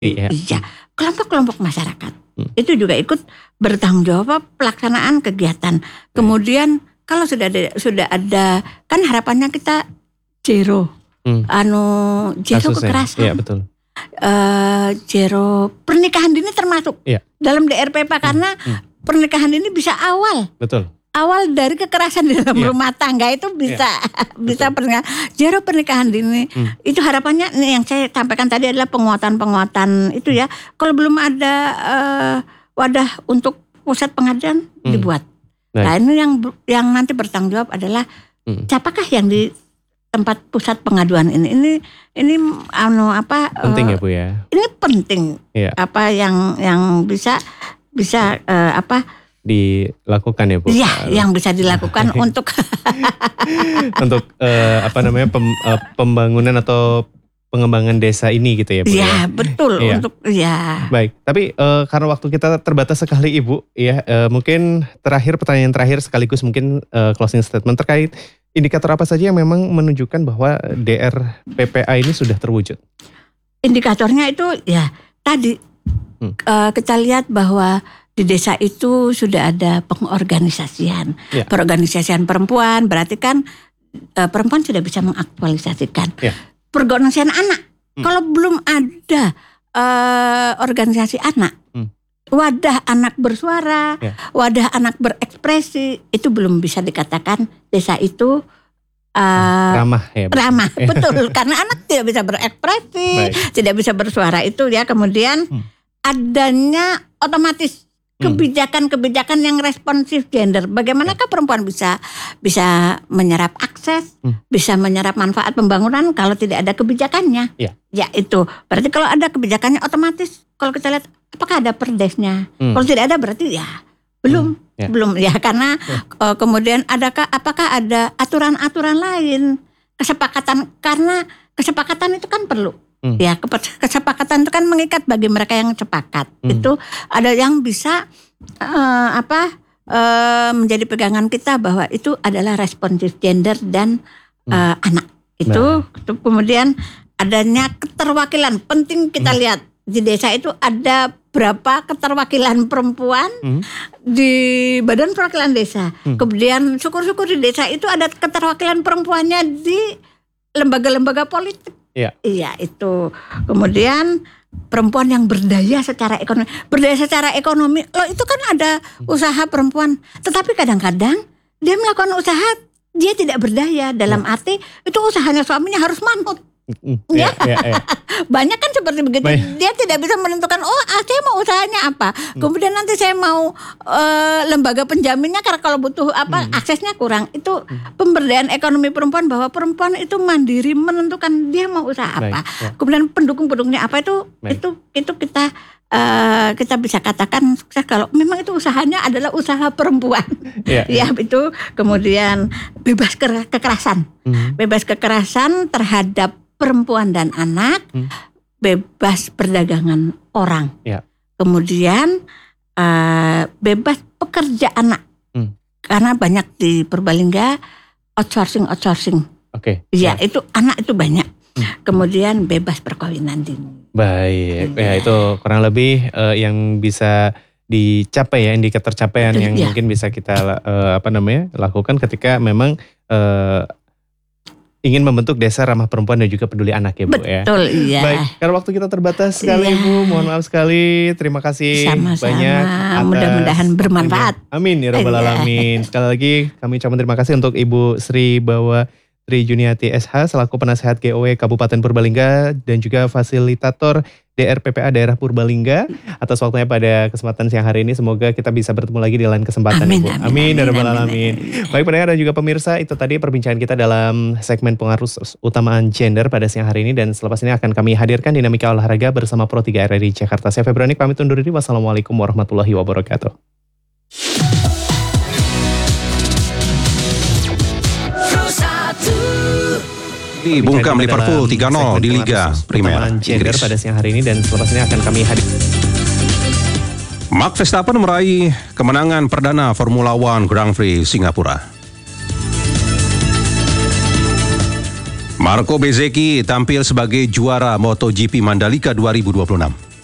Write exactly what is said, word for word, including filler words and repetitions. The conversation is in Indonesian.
Iya. Iya, kelompok-kelompok masyarakat hmm. itu juga ikut bertanggung jawab pelaksanaan kegiatan. Kemudian kalau sudah ada, sudah ada kan harapannya kita zero, hmm. anu zero Kasusnya. kekerasan. Iya betul. Uh, zero pernikahan dini termasuk iya. dalam D R P P karena hmm. Hmm. pernikahan dini bisa awal. Betul. Awal dari kekerasan di dalam yeah. rumah tangga itu bisa yeah. bisa pernikahan zero pernikahan dini hmm. itu harapannya nih yang saya sampaikan tadi adalah penguatan-penguatan itu ya. Kalau belum ada uh, wadah untuk pusat pengaduan hmm. dibuat. Baik. Nah ini yang yang nanti bertanggung jawab adalah hmm. siapakah yang di tempat pusat pengaduan ini ini ini anu apa penting uh, ya Bu ya. Ini penting yeah. apa yang yang bisa bisa uh, apa dilakukan ya Bu? Iya, yang bisa dilakukan untuk untuk uh, apa namanya pem, uh, pembangunan atau pengembangan desa ini gitu ya Bu? Iya, ya? Betul ya. Untuk ya. Baik, tapi uh, karena waktu kita terbatas sekali Ibu, ya uh, mungkin terakhir pertanyaan terakhir sekaligus mungkin uh, closing statement terkait indikator apa saja yang memang menunjukkan bahwa D R P P A ini sudah terwujud? Indikatornya itu ya tadi hmm. uh, kita lihat bahwa di desa itu sudah ada pengorganisasian, ya. Pengorganisasian perempuan berarti kan e, perempuan sudah bisa mengaktualisasikan. Ya. Pengorganisasian anak, hmm. kalau belum ada e, organisasi anak, hmm. wadah anak bersuara, ya. Wadah anak berekspresi itu belum bisa dikatakan desa itu e, ramah, ya, ramah, betul karena anak tidak bisa berekspresi, baik. Tidak bisa bersuara itu ya kemudian hmm. adanya otomatis kebijakan-kebijakan yang responsif gender. Bagaimanakah perempuan bisa bisa menyerap akses, hmm. bisa menyerap manfaat pembangunan kalau tidak ada kebijakannya? Ya. Ya itu. Berarti kalau ada kebijakannya otomatis kalau kita lihat apakah ada perdesnya? Hmm. Kalau tidak ada berarti ya belum, hmm. ya. belum ya karena ya. Uh, kemudian adakah apakah ada aturan-aturan lain, kesepakatan karena kesepakatan itu kan perlu. Hmm. Ya kesepakatan itu kan mengikat bagi mereka yang sepakat. Hmm. Itu ada yang bisa uh, apa uh, menjadi pegangan kita bahwa itu adalah responsif gender dan uh, hmm. anak. Itu, nah. itu kemudian adanya keterwakilan penting kita hmm. lihat di desa itu ada berapa keterwakilan perempuan hmm. di badan perwakilan desa. Hmm. Kemudian syukur-syukur di desa itu ada keterwakilan perempuannya di lembaga-lembaga politik. Iya. Iya itu. Kemudian perempuan yang berdaya secara ekonomi, berdaya secara ekonomi, loh itu kan ada usaha perempuan. Tetapi kadang-kadang dia melakukan usaha dia tidak berdaya dalam ya. Arti itu usahanya suaminya harus manut. Ya, ya, ya, ya. Banyak kan seperti begitu. Baik. Dia tidak bisa menentukan oh ah, saya mau usahanya apa. Hmm. Kemudian nanti saya mau uh, lembaga penjaminnya karena kalau butuh apa hmm. aksesnya kurang. Itu hmm. pemberdayaan ekonomi perempuan bahwa perempuan itu mandiri menentukan dia mau usaha apa. Baik, ya. Kemudian pendukung-pendukungnya apa itu Baik. itu itu kita uh, kita bisa katakan sukses kalau memang itu usahanya adalah usaha perempuan. Ya, ya. Ya itu kemudian bebas ke- kekerasan. Hmm. Bebas kekerasan terhadap perempuan dan anak, hmm. bebas perdagangan orang, ya. Kemudian uh, bebas pekerja anak, hmm. karena banyak di Purbalingga outsourcing outsourcing. Oke. Okay. Ya, ya itu anak itu banyak. Hmm. Kemudian bebas perkawinan dini. Baik, ya, ya itu kurang lebih uh, yang bisa dicapai ya indikator capaian yang ya. Mungkin bisa kita uh, apa namanya lakukan ketika memang uh, ingin membentuk desa ramah perempuan dan juga peduli anak ya Bu. Betul, ya. Iya. Baik, karena waktu kita terbatas sekali iya. Bu, mohon maaf sekali. Terima kasih Sama-sama. banyak. Atas mudah-mudahan bermanfaat. Amin ya rabbal alamin. Sekali lagi kami ucapkan terima kasih untuk Ibu Sri Bawa Tri Juniati S H selaku penasehat G O W Kabupaten Purbalingga dan juga fasilitator D R P P A Daerah Purbalingga atas waktunya pada kesempatan siang hari ini. Semoga kita bisa bertemu lagi di lain kesempatan. Amin, Ibu. amin, amin, amin, amin, amin, amin. Baik pendengar dan juga pemirsa, itu tadi perbincangan kita dalam segmen pengaruh utamaan gender pada siang hari ini, dan selepas ini akan kami hadirkan dinamika olahraga bersama Pro tiga R R I Jakarta. Saya Februari pamit undur diri. Wassalamualaikum warahmatullahi wabarakatuh. Bungkam Liverpool tiga nol di Liga Primer Inggris pada siang hari ini, dan selepas ini akan kami hadir. Max Verstappen meraih kemenangan perdana Formula One Grand Prix Singapura. Marco Bezzecchi tampil sebagai juara MotoGP Mandalika dua ribu dua puluh enam.